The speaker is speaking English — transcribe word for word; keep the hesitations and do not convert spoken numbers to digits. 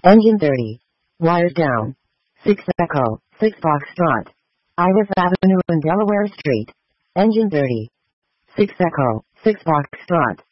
Engine thirty. Wires down. six Echo, six Foxtrot. Iris Avenue and Delaware Street. Engine thirty. six Echo, six Foxtrot.